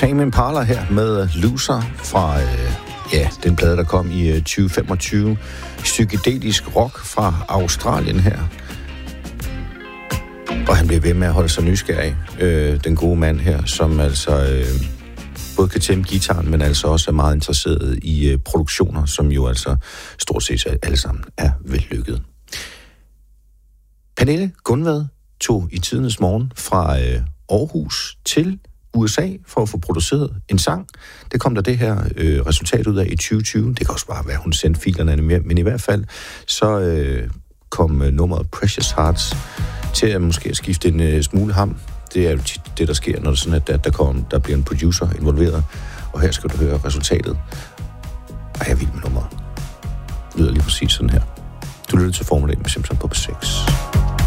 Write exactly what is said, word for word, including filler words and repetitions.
Tame Impala her med Loser fra øh, ja, den plade, der kom i øh, tyve femogtyve. Psykedelisk rock fra Australien her. Og han bliver ved med at holde sig nysgerrig, øh, den gode mand her, som altså øh, både kan tæmme gitaren, men altså også er meget interesseret i øh, produktioner, som jo altså stort set alle sammen er vellykket. Pernille Gunvad tog i tidernes morgen fra øh, Aarhus til U S A for at få produceret en sang. Det kom der det her øh, resultat ud af i tyve tyve. Det kan også bare være, hun sendte filerne med, men i hvert fald så øh, kom øh, nummeret Precious Hearts til at måske at skifte en øh, smule ham. Det er jo tit det, der sker, når det sådan, at der, der, kom, der bliver en producer involveret. Og her skal du høre resultatet. Ej, jeg er vild med nummeret. Det lyder lige præcis sådan her. Du lytter til Formel et med Simpson på P seks.